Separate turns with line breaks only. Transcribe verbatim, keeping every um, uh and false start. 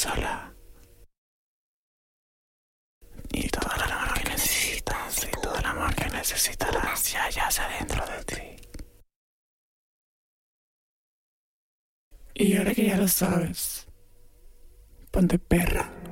sola. Y todo el amor que necesitas y todo el amor que necesitarás ya yace dentro de ti. Y ahora que ya lo sabes, ponte perra.